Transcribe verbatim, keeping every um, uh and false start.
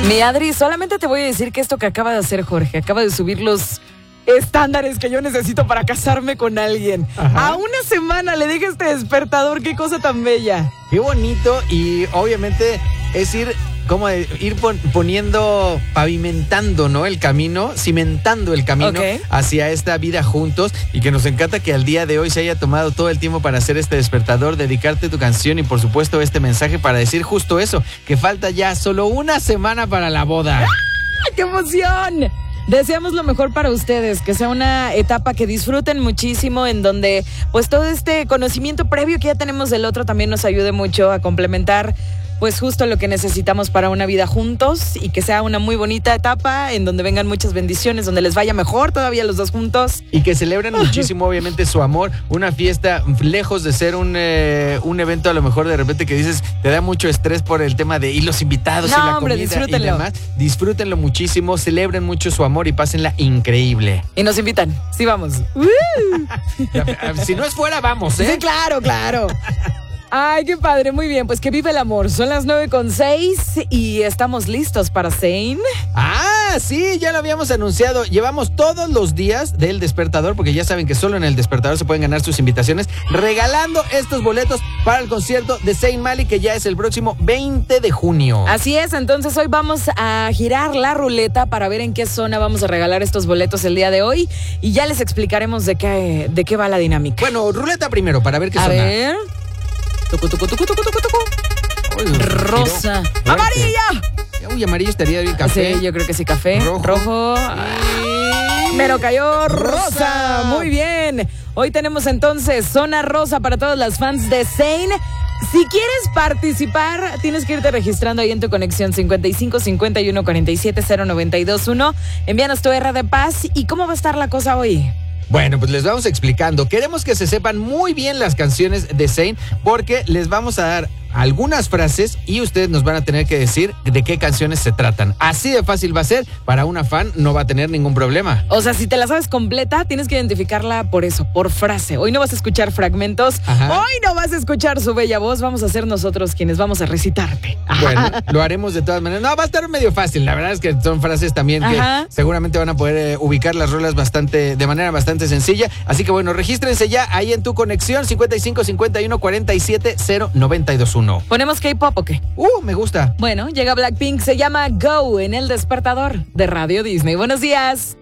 Mi Adri, solamente te voy a decir que esto que acaba de hacer Jorge, acaba de subir los estándares que yo necesito para casarme con alguien. Ajá. A una semana le dije este despertador, qué cosa tan bella. Qué bonito, y obviamente es ir, como ir pon, poniendo, pavimentando, ¿no? El camino, cimentando el camino okay. hacia esta vida juntos, y que nos encanta que al día de hoy se haya tomado todo el tiempo para hacer este despertador, dedicarte tu canción y por supuesto este mensaje para decir justo eso, que falta ya solo una semana para la boda. ¡Ah, qué emoción! Deseamos lo mejor para ustedes, que sea una etapa que disfruten muchísimo, en donde pues todo este conocimiento previo que ya tenemos del otro también nos ayude mucho a complementar pues justo lo que necesitamos para una vida juntos, y que sea una muy bonita etapa en donde vengan muchas bendiciones, donde les vaya mejor todavía los dos juntos. Y que celebren muchísimo obviamente su amor, una fiesta lejos de ser un, eh, un evento a lo mejor de repente que dices te da mucho estrés por el tema de y los invitados no, y la hombre, comida y demás. Disfrútenlo muchísimo, celebren mucho su amor y pásenla increíble. Y nos invitan, sí vamos. Si no es fuera, vamos, ¿eh? Sí, claro, claro. Ay, qué padre, muy bien, pues que vive el amor. Son las nueve con seis y estamos listos para Zayn. Ah, sí, ya lo habíamos anunciado. Llevamos todos los días del despertador, porque ya saben que solo en el despertador se pueden ganar sus invitaciones, regalando estos boletos para el concierto de Zayn Malik, que ya es el próximo veinte de junio. Así es, entonces hoy vamos a girar la ruleta para ver en qué zona vamos a regalar estos boletos el día de hoy, y ya les explicaremos de qué, de qué va la dinámica. Bueno, ruleta primero, para ver qué a zona. A ver... Tucu, tucu, tucu, tucu, tucu, tucu. Uy, rosa. ¡Amarilla! Uy, amarillo estaría bien, café. Sí, yo creo que sí, café. Rojo. Rojo. Y... me lo cayó rosa. rosa. Muy bien. Hoy tenemos entonces zona rosa para todas las fans de Zayn. Si quieres participar, tienes que irte registrando ahí en tu conexión cincuenta y cinco, cincuenta y uno, cuarenta y siete, cero noventa y dos uno. Envíanos tu R de paz. ¿Y cómo va a estar la cosa hoy? Bueno, pues les vamos explicando. Queremos que se sepan muy bien las canciones de Zayn, porque les vamos a dar algunas frases y ustedes nos van a tener que decir de qué canciones se tratan. Así de fácil va a ser. Para una fan no va a tener ningún problema. O sea, si te la sabes completa, tienes que identificarla por eso, por frase. Hoy no vas a escuchar fragmentos. Ajá. Hoy no vas a escuchar su bella voz. Vamos a ser nosotros quienes vamos a recitarte. Bueno, lo haremos de todas maneras. No, va a estar medio fácil. La verdad es que son frases también Ajá. que seguramente van a poder eh, ubicar las rolas bastante, de manera bastante sencilla. Así que bueno, regístrense ya ahí en tu conexión cincuenta y cinco, cincuenta y uno, cuarenta y siete, cero noventa y dos uno. ¿Ponemos K-pop o qué? Uh, me gusta. Bueno, llega Blackpink, se llama Go en el despertador de Radio Disney. Buenos días.